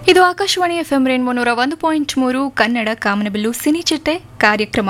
ಇದು Akashvani FM rainbow 101.3 Kannada ಕಾಮನಬಿಲ್ಲು ಸಿನಿಚಿಟ್ಟೆ ಕಾರ್ಯಕ್ರಮ.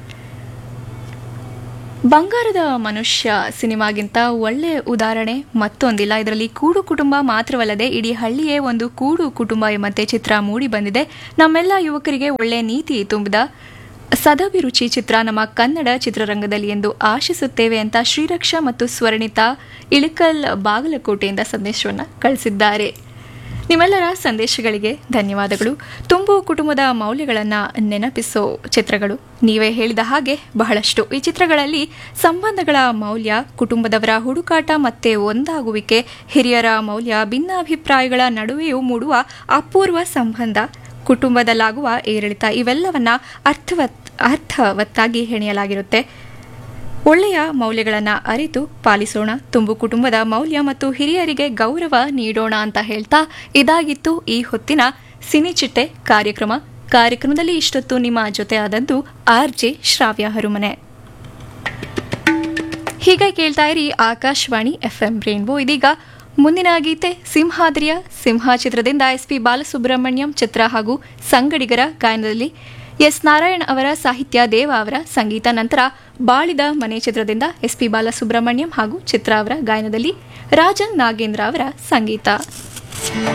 ಬಂಗಾರದ ಮನುಷ್ಯ ಸಿನಿಮಾಗಿಂತ ಒಳ್ಳೆ ಉದಾಹರಣೆ ಮತ್ತೊಂದಿಲ್ಲ. ಇದರಲ್ಲಿ ಕೂಡು ಕುಟುಂಬ ಮಾತ್ರವಲ್ಲದೆ ಇಡೀ ಹಳ್ಳಿಯೇ ಒಂದು ಕೂಡು ಕುಟುಂಬ ಎಂಬಂತೆ ಚಿತ್ರ ಮೂಡಿ ಬಂದಿದೆ. ನಮ್ಮೆಲ್ಲ ಯುವಕರಿಗೆ ಒಳ್ಳೆ ನೀತಿ ತುಂಬಿದ ಸದಭಿರುಚಿ ಚಿತ್ರ ನಮ್ಮ ಕನ್ನಡ ಚಿತ್ರರಂಗದಲ್ಲಿ ಎಂದು ಆಶಿಸುತ್ತೇವೆ ಅಂತ ಶ್ರೀರಕ್ಷಾ ಮತ್ತು ಸ್ವರ್ಣಿತಾ ಇಳಕಲ್ ಬಾಗಲಕೋಟೆಯಿಂದ ಸಂದೇಶವನ್ನು ಕಳಿಸಿದ್ದಾರೆ. ನಿಮ್ಮೆಲ್ಲರ ಸಂದೇಶಗಳಿಗೆ ಧನ್ಯವಾದಗಳು. ತುಂಬು ಕುಟುಂಬದ ಮೌಲ್ಯಗಳನ್ನು ನೆನಪಿಸೋ ಚಿತ್ರಗಳು ನೀವೇ ಹೇಳಿದ ಹಾಗೆ ಬಹಳಷ್ಟು. ಈ ಚಿತ್ರಗಳಲ್ಲಿ ಸಂಬಂಧಗಳ ಮೌಲ್ಯ, ಕುಟುಂಬದವರ ಹುಡುಕಾಟ ಮತ್ತೆ ಒಂದಾಗುವಿಕೆ, ಹಿರಿಯರ ಮೌಲ್ಯ, ಭಿನ್ನಾಭಿಪ್ರಾಯಗಳ ನಡುವೆಯೂ ಮೂಡುವ ಅಪೂರ್ವ ಸಂಬಂಧ, ಕುಟುಂಬದಲ್ಲಾಗುವ ಏರಿಳಿತ ಇವೆಲ್ಲವನ್ನ ಅರ್ಥವತ್ತಾಗಿ ಹೆಣೆಯಲಾಗಿರುತ್ತೆ. ಒಳ್ಳೆಯ ಮೌಲ್ಯಗಳನ್ನು ಅರಿತು ಪಾಲಿಸೋಣ, ತುಂಬು ಕುಟುಂಬದ ಮೌಲ್ಯ ಮತ್ತು ಹಿರಿಯರಿಗೆ ಗೌರವ ನೀಡೋಣ ಅಂತ ಹೇಳ್ತಾ ಇದಾಗಿತ್ತು ಈ ಹೊತ್ತಿನ ಸಿನಿಚಿಟ್ಟೆ ಕಾರ್ಯಕ್ರಮದಲ್ಲಿ ಇಷ್ಟೊತ್ತು ನಿಮ್ಮ ಜೊತೆ ಆದದ್ದು RJ ಶ್ರಾವ್ಯ ಹರುಮನೆ. ಹೀಗೆ ಕೇಳ್ತಾ ಇರಿ ಆಕಾಶವಾಣಿ FM ರೇನ್ಬೋ. ಇದೀಗ ಮುಂದಿನ ಗೀತೆ ಸಿಂಹಾದ್ರಿಯ ಸಿಂಹ ಚಿತ್ರದಿಂದ SP ಬಾಲಸುಬ್ರಹ್ಮಣ್ಯಂ ಚಿತ್ರ ಹಾಗೂ ಸಂಗಡಿಗರ ಗಾಯನದಲ್ಲಿ ಎಸ್ ನಾರಾಯಣ್ ಅವರ ಸಾಹಿತ್ಯ, ದೇವ ಅವರ ಸಂಗೀತ. ನಂತರ ಬಾಳಿದ ಮನೆ ಚಿತ್ರದಿಂದ SP ಬಾಲಸುಬ್ರಹ್ಮಣ್ಯಂ ಹಾಗೂ ಚಿತ್ರ ಅವರ ಗಾಯನದಲ್ಲಿ ರಾಜನ್ ನಾಗೇಂದ್ರ ಅವರ ಸಂಗೀತ.